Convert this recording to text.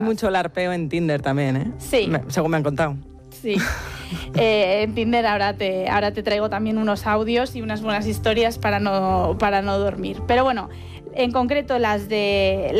Mucho larpeo en Tinder también, ¿eh? Sí. Según me han contado. Sí. En Tinder ahora te traigo también unos audios y unas buenas historias para no dormir. Pero bueno, en concreto las de